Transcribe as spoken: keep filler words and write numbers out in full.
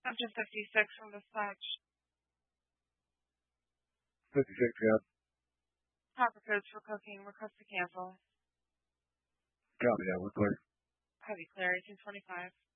Engine fifty-six from dispatch. fifty-six, yeah. Proper codes for cooking. Request to cancel. Copy that. We're clear. Heavy clear, eighteen twenty-five.